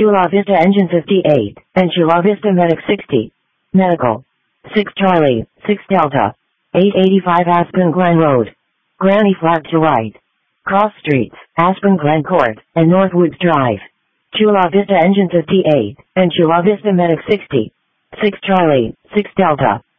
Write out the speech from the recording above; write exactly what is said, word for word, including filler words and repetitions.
Chula Vista Engine fifty-eight, and Chula Vista Medic sixty. Medical. six Charlie, six Delta. eight eighty-five Aspen Glen Road. Granny Flat to right. Cross Streets, Aspen Glen Court, and Northwoods Drive. Chula Vista Engine fifty-eight, and Chula Vista Medic sixty. six Charlie, six Delta.